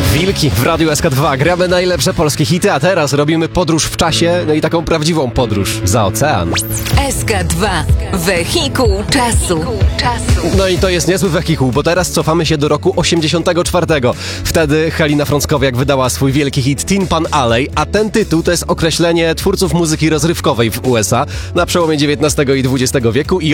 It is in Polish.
Wilki w Radiu SK2. Gramy najlepsze polskie hity, a teraz robimy podróż w czasie, no i taką prawdziwą podróż za ocean. SK2. Wehikuł czasu. No i to jest niezły wehikuł, bo teraz cofamy się do roku 84. Wtedy Halina Frąckowiak wydała swój wielki hit Tin Pan Alley, a ten tytuł to jest określenie twórców muzyki rozrywkowej w USA na przełomie XIX i XX wieku i